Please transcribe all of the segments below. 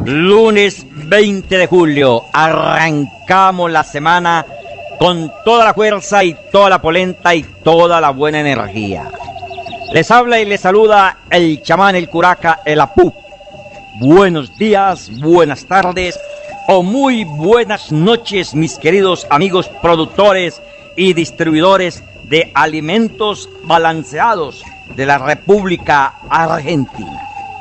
Lunes 20 de julio, arrancamos la semana con toda la fuerza y toda la polenta y toda la buena energía. Les habla y les saluda el chamán, el curaca, el apú. Buenos días, buenas tardes o muy buenas noches, mis queridos amigos productores y distribuidores de alimentos balanceados de la República Argentina.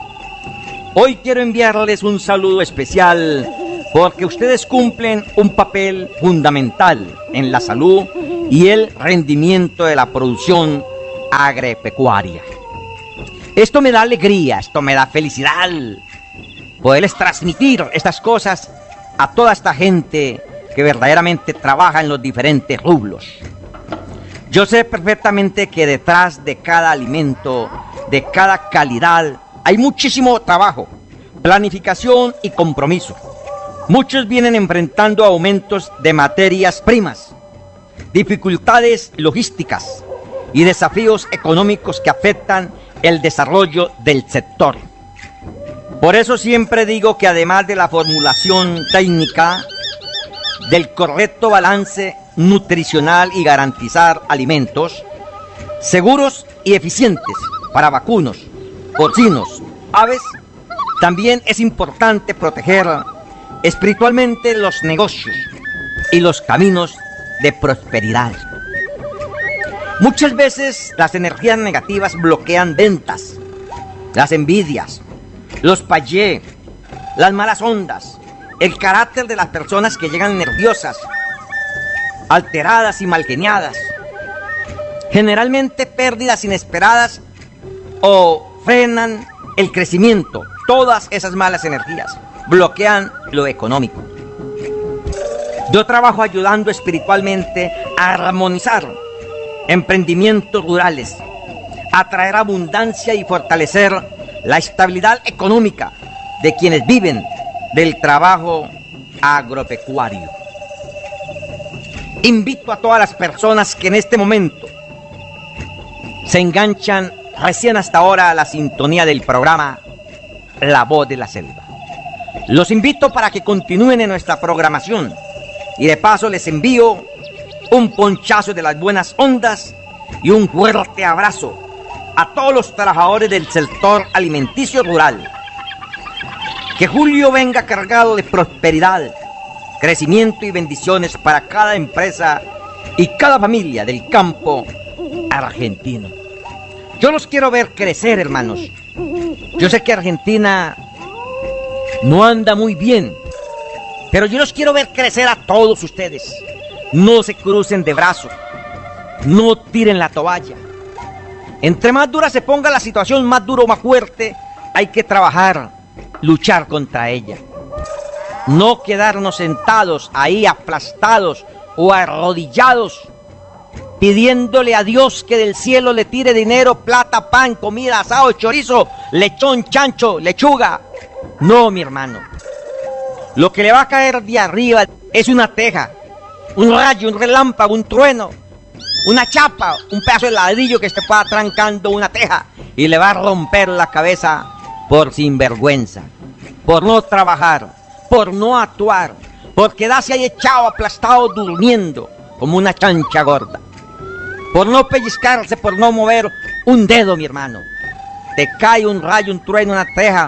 Hoy quiero enviarles un saludo especial porque ustedes cumplen un papel fundamental en la salud y el rendimiento de la producción agropecuaria. Esto me da alegría, esto me da felicidad, poderles transmitir estas cosas a toda esta gente que verdaderamente trabaja en los diferentes rubros. Yo sé perfectamente que detrás de cada alimento, de cada calidad, hay muchísimo trabajo, planificación y compromiso. Muchos vienen enfrentando aumentos de materias primas, dificultades logísticas y desafíos económicos que afectan el desarrollo del sector. Por eso siempre digo que además de la formulación técnica, del correcto balance nutricional y garantizar alimentos seguros y eficientes para vacunos, porcinos, aves, también es importante proteger espiritualmente los negocios y los caminos de prosperidad. Muchas veces las energías negativas bloquean ventas, las envidias, los payé, las malas ondas, el carácter de las personas que llegan nerviosas, alteradas y malgeniadas, generalmente pérdidas inesperadas o frenan el crecimiento. Todas esas malas energías bloquean lo económico. Yo trabajo ayudando espiritualmente a armonizar emprendimientos rurales, a traer abundancia y fortalecer la estabilidad económica de quienes viven del trabajo agropecuario. Invito a todas las personas que en este momento se enganchan recién hasta ahora a la sintonía del programa La Voz de la Selva. Los invito para que continúen en nuestra programación y de paso les envío un ponchazo de las buenas ondas y un fuerte abrazo a todos los trabajadores del sector alimenticio rural. Que julio venga cargado de prosperidad, crecimiento y bendiciones para cada empresa y cada familia del campo argentino. Yo los quiero ver crecer, hermanos. Yo sé que Argentina no anda muy bien, pero yo los quiero ver crecer a todos ustedes. No se crucen de brazos, no tiren la toalla. Entre más dura se ponga la situación, más duro, más fuerte, hay que trabajar, luchar contra ella. No quedarnos sentados ahí aplastados o arrodillados, pidiéndole a Dios que del cielo le tire dinero, plata, pan, comida, asado, chorizo, lechón, chancho, lechuga. No, mi hermano. Lo que le va a caer de arriba es una teja, un rayo, un relámpago, un trueno, una chapa, un pedazo de ladrillo que esté trancando una teja y le va a romper la cabeza por sinvergüenza, por no trabajar, por no actuar, por quedarse ahí echado, aplastado, durmiendo como una chancha gorda, por no pellizcarse, por no mover un dedo, mi hermano. Te cae un rayo, un trueno, una teja,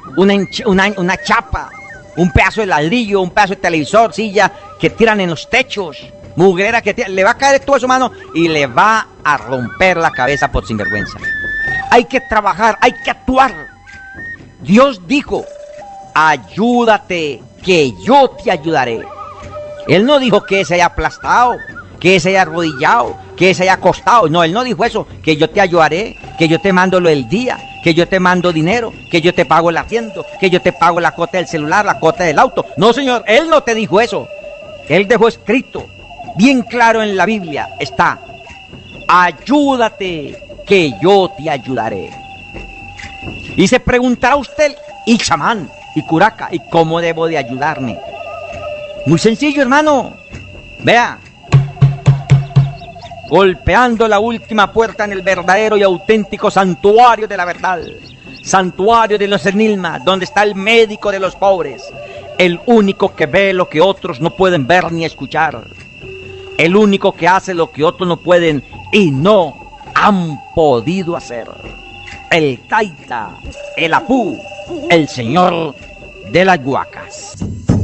una chapa, un pedazo de ladrillo, un pedazo de televisor, silla que tiran en los techos, mugrera que le va a caer todo eso, mano, y le va a romper la cabeza por sinvergüenza. Hay que trabajar, hay que actuar. Dios dijo: ayúdate, que yo te ayudaré. Él no dijo que se haya aplastado, que se haya arrodillado, que se haya acostado. No, él no dijo eso, que yo te ayudaré, que yo te mando lo del día, que yo te mando dinero, que yo te pago el arriendo, que yo te pago la cuota del celular, la cuota del auto. No, señor, él no te dijo eso. Él dejó escrito, bien claro en la Biblia está: ayúdate, que yo te ayudaré. Y se preguntará usted: y chamán, y curaca, ¿y cómo debo de ayudarme? Muy sencillo, hermano. Vea, golpeando la última puerta en el verdadero y auténtico santuario de la verdad, santuario de los enigmas, donde está el médico de los pobres, el único que ve lo que otros no pueden ver ni escuchar, el único que hace lo que otros no pueden y no han podido hacer, el Taita, el Apú, el señor de las Guacas.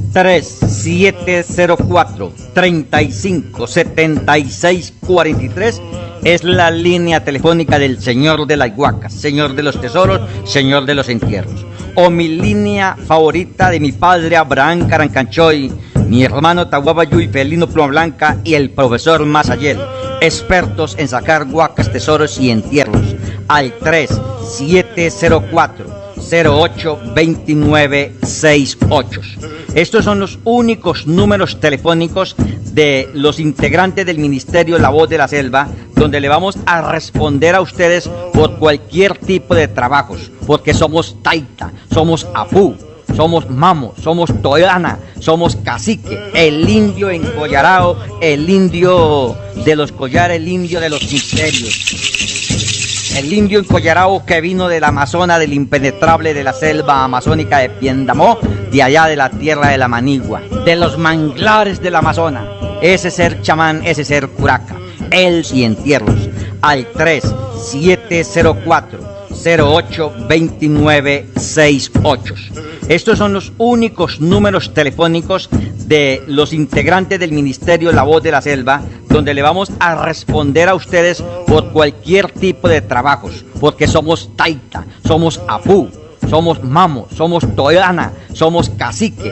3704-357643 es la línea telefónica del señor de las Guacas, señor de los tesoros, señor de los entierros. O mi línea favorita de mi padre Abraham Carancanchoy, mi hermano Tahuaba Yuy Felino Pluma Blanca y el profesor Masayel, expertos en sacar guacas, tesoros y entierros, al 3704-082968. Estos son los únicos números telefónicos de los integrantes del Ministerio La Voz de la Selva, donde le vamos a responder a ustedes por cualquier tipo de trabajos, porque somos Taita, somos Apú, somos Mamo, somos Toyana, somos Cacique, el indio en Collarao, el indio de los collares, el indio de los misterios. El indio en Collarao que vino del Amazonas, del impenetrable de la selva amazónica de Piendamó, de allá de la tierra de la Manigua, de los manglares del Amazonas. Ese ser chamán, ese ser curaca, él y entierros, al 3704-082968. Estos son los únicos números telefónicos de los integrantes del Ministerio La Voz de la Selva, donde le vamos a responder a ustedes por cualquier tipo de trabajos, porque somos Taita, somos Apú, somos Mamo, somos Toyana, somos Cacique,